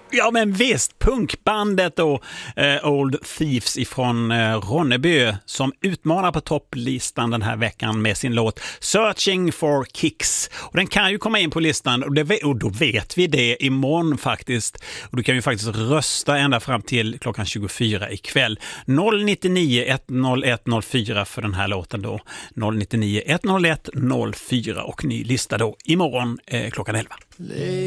Ja, men visst, punkbandet då, Old Thieves ifrån Ronneby som utmanar på topplistan den här veckan med sin låt Searching for Kicks. Och den kan ju komma in på listan och då vet vi det imorgon faktiskt. Och du kan ju faktiskt rösta ända fram till klockan 24 ikväll. 099 101 04 för den här låten då. 099 101 04 och ny lista då imorgon klockan 11.